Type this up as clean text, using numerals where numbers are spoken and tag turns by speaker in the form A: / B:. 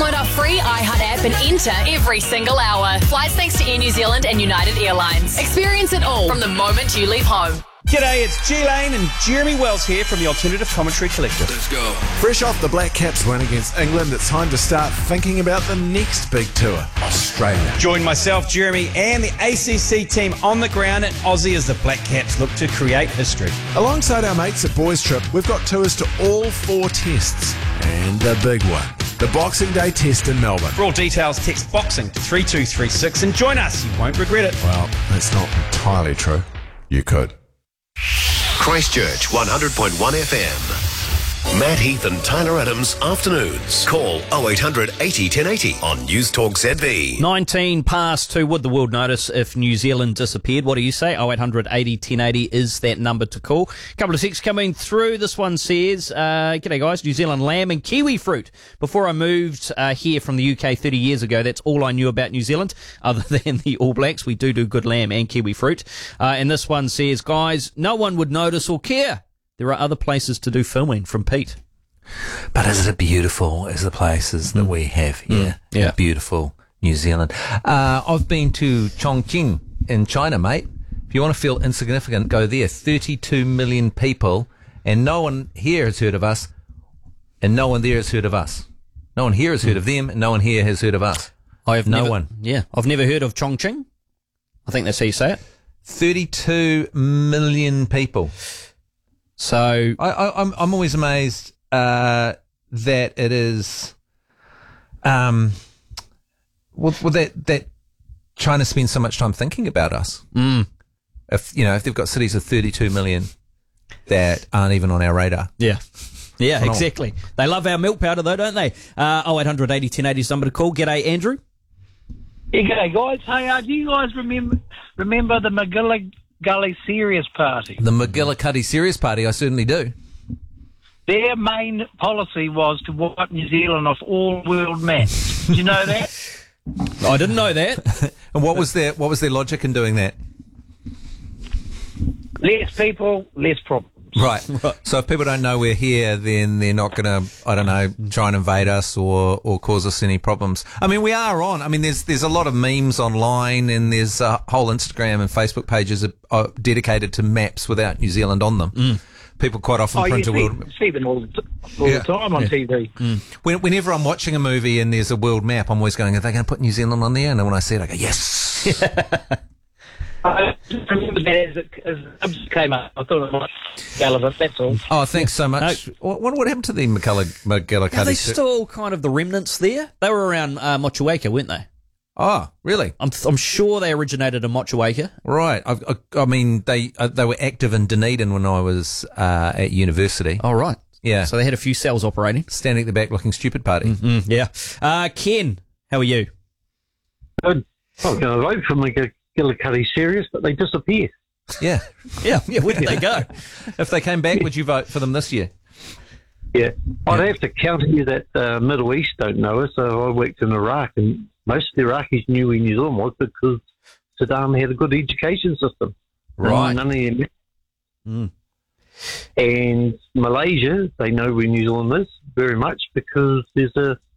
A: Download our free iHeart app and enter every single hour. Flights thanks to Air New Zealand and United Airlines. Experience it all from the moment you leave home.
B: G'day, it's G Lane and Jeremy Wells here from the Alternative Commentary Collective.
C: Let's go.
D: Fresh off the Black Caps win against England, it's time to start thinking about the next big tour, Australia.
B: Join myself, Jeremy, and the ACC team on the ground at Aussie as the Black Caps look to create history.
D: Alongside our mates at Boys Trip, we've got tours to all 4 tests. And the big one, the Boxing Day test in Melbourne.
B: For all details, text BOXING to 3236 and join us. You won't regret it.
D: Well, that's not entirely true. You could.
C: Christchurch 100.1 FM. Matt Heath and Tyler Adams afternoons. Call 0800 80 1080 on News Talk ZB.
E: 19 past 2. Would the world notice if New Zealand disappeared? What do you say? 0800 80 1080 is that number to call. A couple of texts coming through. This one says, g'day guys, New Zealand lamb and kiwi fruit. Before I moved here from the UK 30 years ago, that's all I knew about New Zealand, other than the All Blacks. We do good lamb and kiwi fruit. And this one says, guys, no one would notice or care. There are other places to do filming, from Pete.
F: But is it beautiful as the places that we have here?
E: Yeah.
F: Beautiful New Zealand. I've been to Chongqing in China, mate. If you want to feel insignificant, go there. 32 million people, and no one here has heard of us, and no one there has heard of us. No one here has heard of them, and no one here has heard of us.
E: I've
F: No
E: never,
F: one.
E: Yeah, I've never heard of Chongqing. I think that's how you say it.
F: 32 million people.
E: So
F: I'm always amazed that it is. Well, that China spends so much time thinking about us. If they've got cities of 32 million that aren't even on our radar.
E: Yeah, exactly. They love our milk powder though, don't they? 0800 80 1080 is the number to call. G'day, Andrew.
G: Yeah, g'day guys. Hey, do you guys remember the McGillicuddy Serious Party?
F: The McGillicuddy Serious Party, I certainly do.
G: Their main policy was to wipe New Zealand off all world maps. Do you know that?
E: I didn't know that.
F: And what was their logic in doing that?
G: Less people, less problems.
F: Right. So if people don't know we're here, then they're not going to, I don't know, try and invade us or cause us any problems. I mean, we are on. I mean, there's a lot of memes online, and there's whole Instagram and Facebook pages dedicated to maps without New Zealand on them. People quite often print a world map.
G: See them all the time on TV.
F: Whenever I'm watching a movie and there's a world map, I'm always going, are they going to put New Zealand on there? And then when I see it, I go, yes.
G: I just remember that as it came up. I thought it might be relevant, that's all.
F: Oh, thanks so much. What happened to the McGillicuddy?
E: Are they still kind of the remnants there? They were around Motueka, weren't they?
F: Oh, really?
E: I'm sure they originated in Motueka.
F: Right. I mean, they were active in Dunedin when I was at university.
E: Oh, right.
F: Yeah.
E: So they had a few cells operating.
F: Standing at the back looking stupid party.
E: Yeah. Ken, how are you?
H: Good. I'm going to vote for McGillicuddy Serious, but they disappear.
F: Yeah.
E: Yeah. Where did they go?
F: If they came back, would you vote for them this year?
H: Yeah. I'd have to counter you that Middle East don't know us. So I worked in Iraq, and most of the Iraqis knew where New Zealand was because Saddam had a good education system.
F: Right.
H: None of them. And Malaysia, they know where New Zealand is very much because there's a